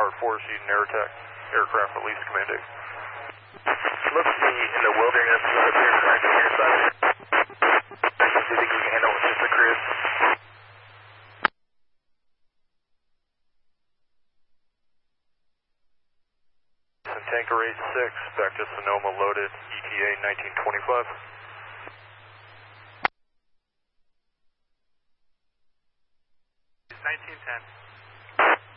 Powered 4, seat and air attack, aircraft release command 8. Looks to me in the wilderness, up here trying to your side. Do you think we can handle just a cruise? Tanqueray 6, back to Sonoma loaded, ETA 1925. 1910.